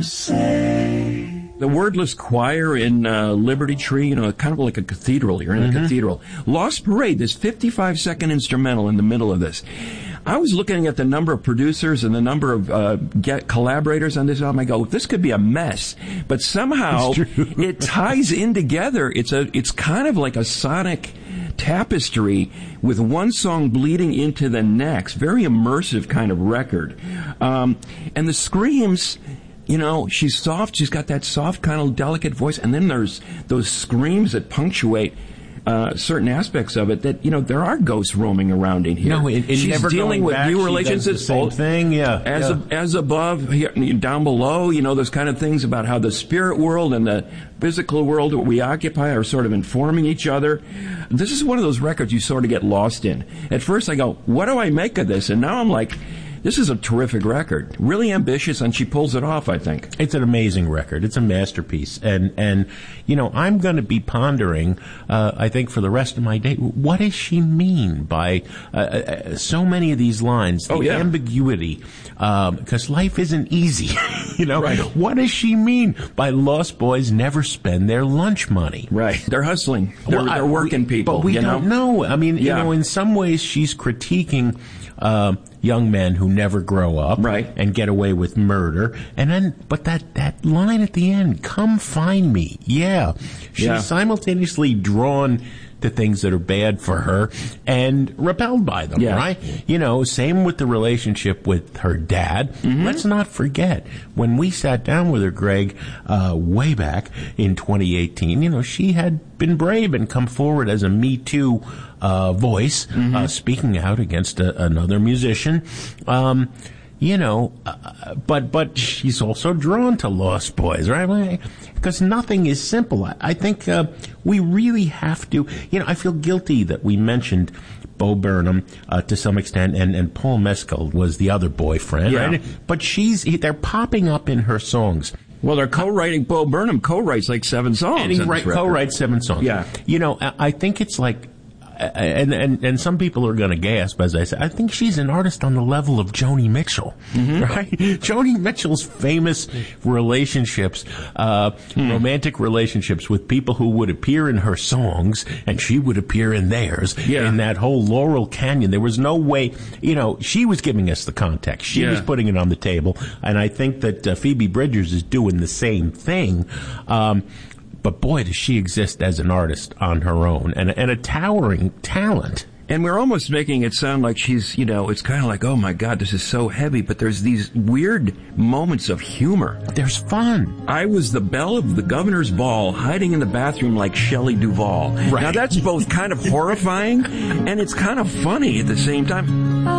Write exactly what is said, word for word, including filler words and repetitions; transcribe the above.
say. The wordless choir in uh, Liberty Tree, you know, kind of like a cathedral. You're in Mm-hmm. a cathedral. Lost Parade, this fifty-five second instrumental in the middle of this. I was looking at the number of producers and the number of uh, get collaborators on this album. I go, this could be a mess, but somehow it ties in together. It's a, it's kind of like a sonic tapestry with one song bleeding into the next. Very immersive kind of record. Um, and the screams, you know, she's soft. She's got that soft, kind of delicate voice. And then there's those screams that punctuate uh, certain aspects of it that, you know, there are ghosts roaming around in here. No, it, it she's never dealing going with back, new she relationships. does the same thing, yeah. As, yeah. A, as above, here, down below, you know, those kind of things about how the spirit world and the physical world that we occupy are sort of informing each other. This is one of those records you sort of get lost in. At first I go, what do I make of this? And now I'm like, this is a terrific record. Really ambitious, and she pulls it off, I think. It's an amazing record. It's a masterpiece. And, and you know, I'm going to be pondering, uh, I think, for the rest of my day, what does she mean by uh, uh, so many of these lines? The oh, yeah. ambiguity. Because um, life isn't easy. You know? Right. What does she mean by Lost Boys never spend their lunch money? Right. They're hustling. They're, Well, I- they're working we- people. But we you don't know? know. I mean, Yeah. you know, in some ways she's critiquing uh, young men who never grow up Right. and get away with murder. And then, but that, that line at the end, come find me. Yeah. She's Yeah. simultaneously drawn to things that are bad for her and repelled by them, Yeah. right? You know, same with the relationship with her dad. Mm-hmm. Let's not forget, when we sat down with her, Greg, uh, way back in twenty eighteen, you know, she had been brave and come forward as a Me Too uh, voice, Mm-hmm. uh, speaking out against a, another musician. Um, you know, uh, but but she's also drawn to Lost Boys, right? Because nothing is simple. I, I think uh, we really have to, you know, I feel guilty that we mentioned Bo Burnham uh, to some extent, and, and Paul Mescal was the other boyfriend, Yeah. right? But she's, they're popping up in her songs. Well, they're co-writing. Bo Burnham co-writes like seven songs. And he on this write, record. co-writes seven songs. Yeah. You know, I, I think it's like, and, and, and some people are going to gasp as I say, I think she's an artist on the level of Joni Mitchell, Mm-hmm. right? Joni Mitchell's famous relationships, uh, Hmm. romantic relationships with people who would appear in her songs and she would appear in theirs. Yeah. In that whole Laurel Canyon, there was no way, you know, she was giving us the context. She Yeah. was putting it on the table. And I think that uh, Phoebe Bridgers is doing the same thing. Um, But boy, does she exist as an artist on her own, and, and a towering talent. And we're almost making it sound like she's, you know, it's kind of like, oh my God, this is so heavy, but there's these weird moments of humor. There's fun. I was the belle of the governor's ball, hiding in the bathroom like Shelley Duvall. Right. Now that's both kind of horrifying and it's kind of funny at the same time.